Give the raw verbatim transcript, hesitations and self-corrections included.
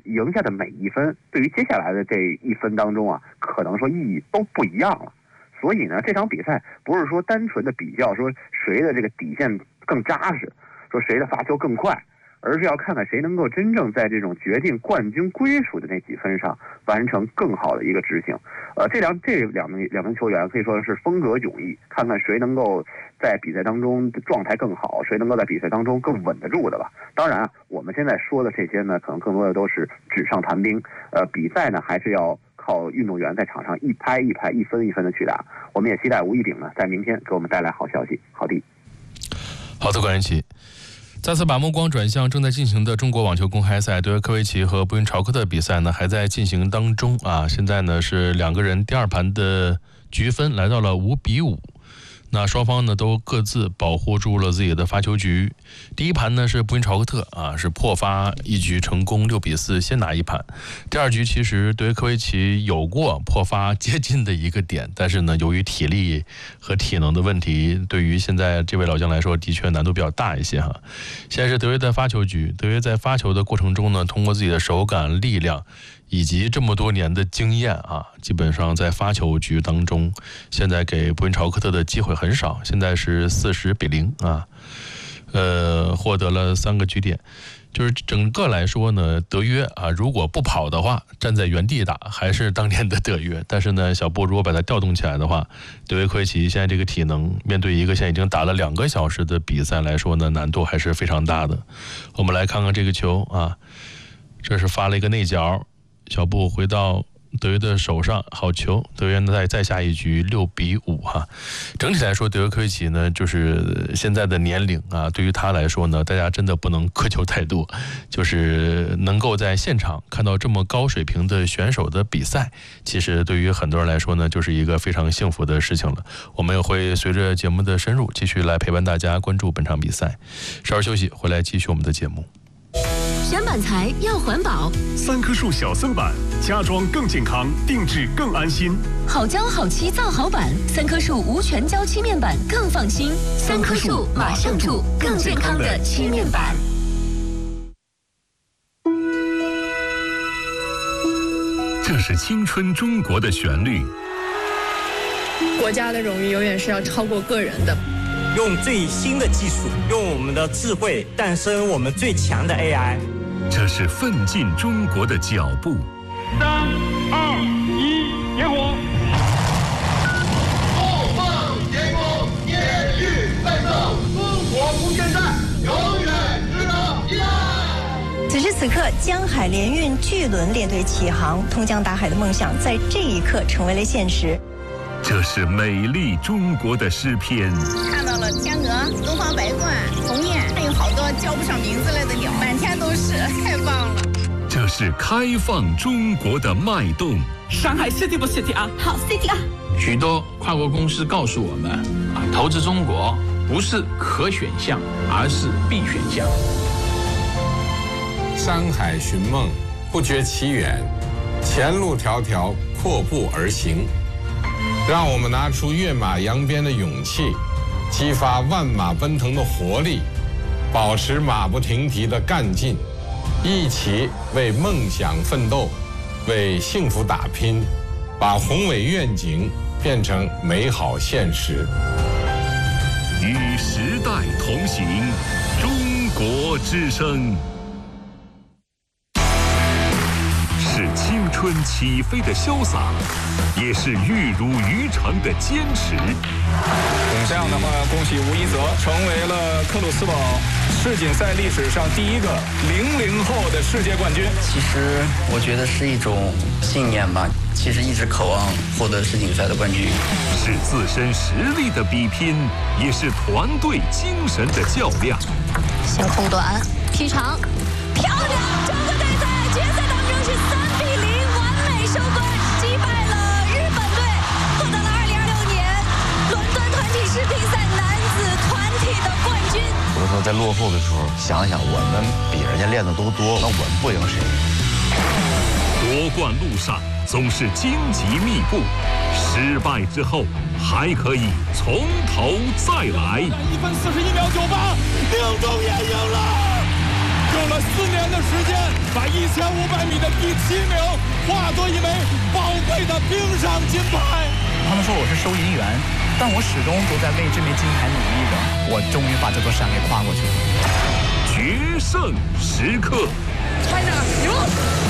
赢下的每一分，对于接下来的这一分当中啊，可能说意义都不一样了。所以呢，这场比赛不是说单纯的比较说谁的这个底线更扎实，说谁的发球更快，而是要看看谁能够真正在这种决定冠军归属的那几分上完成更好的一个执行。呃，这两这两名两名球员可以说是风格迥异，看看谁能够在比赛当中状态更好，谁能够在比赛当中更稳得住的吧。当然，我们现在说的这些呢，可能更多的都是纸上谈兵。呃，比赛呢还是要靠运动员在场上一拍一拍、一分一分的去打。我们也期待吴一丙呢在明天给我们带来好消息。好的， 好的，关仁奇。再次把目光转向正在进行的中国网球公开赛，德约科维奇和布恩朝科特比赛呢还在进行当中啊。现在呢是两个人第二盘的局分来到了五比五。那双方呢都各自保护住了自己的发球局。第一盘呢是布恩朝科特啊，是破发一局成功六比四先拿一盘。第二局其实德约科维奇有过破发接近的一个点，但是呢由于体力和体能的问题，对于现在这位老将来说的确难度比较大一些哈。现在是德约的发球局，德约在发球的过程中呢，通过自己的手感、力量以及这么多年的经验啊，基本上在发球局当中，现在给布恩朝科特的机会很少。现在是四十比零啊，呃，获得了三个局点。就是整个来说呢，德约啊，如果不跑的话，站在原地打还是当年的德约。但是呢，小布如果把他调动起来的话，德约科维奇现在这个体能，面对一个现在已经打了两个小时的比赛来说呢，难度还是非常大的。我们来看看这个球啊，这是发了一个内角。小布回到德约的手上，好球！德约再再下一局六比五哈。整体来说，德约科维奇呢，就是现在的年龄啊，对于他来说呢，大家真的不能苛求太多，就是能够在现场看到这么高水平的选手的比赛，其实对于很多人来说呢，就是一个非常幸福的事情了。我们也会随着节目的深入，继续来陪伴大家关注本场比赛。稍事休息，回来继续我们的节目。 选板材要环保， 三棵树小森板，家装更健康，定制更安心。 好胶好漆造好板，三棵树无全胶漆面板更放心。三棵树马上住更健康的漆面板。 这是青春中国的旋律。 国家的荣誉永远是要超过个人的。 用最新的技术，用我们的智慧诞生我们最强的 A I。 这是奋进中国的脚步。 三二一，点火！ 后放天空，业余奋斗，中国不现在，永远值得依赖。 此时此刻，江海联运巨轮列队起航，通江达海的梦想在这一刻成为了现实。 这是美丽中国的诗篇。 看到了天鹅、东方白鹳、鸿雁，还有好多叫不上名字来的鸟，满天都是，太棒了。 这是开放中国的脉动。 上海 City 不 City 啊？ 好 City 啊！ 许多跨国公司告诉我们啊，投资中国不是可选项，而是必选项。 山海寻梦，不觉其远，前路迢迢，阔步而行。让我们拿出跃马扬鞭的勇气，激发万马奔腾的活力，保持马不停蹄的干劲，一起为梦想奋斗，为幸福打拼，把宏伟愿景变成美好现实。 与时代同行，中国之声。是青春起飞的潇洒，也是玉如于成的坚持。 这样的话，恭喜吴一泽成为了克鲁斯堡世锦赛历史上第一个零零后的世界冠军。 其实我觉得是一种信念吧，其实一直渴望获得世锦赛的冠军。 是自身实力的比拼，也是团队精神的较量。 小空短，踢长，漂亮！整个对赛决赛当中是三比零完美收官，击败了日本队，获得了二零二六年伦敦团体世乒赛男子团体的冠军。 有的时候在落后的时候，想想我们比人家练的都多，那我们不赢谁？ 夺冠路上总是荆棘密布，失败之后还可以从头再来。 一分四十一秒九八，宁中也赢了。 用了四年的时间，把一千五百米的第七名化作一枚宝贵的冰上金牌。 他们说我是收银员，但我始终都在为这枚金牌努力着。我终于把这座山给跨过去了。 决胜时刻 China 牛！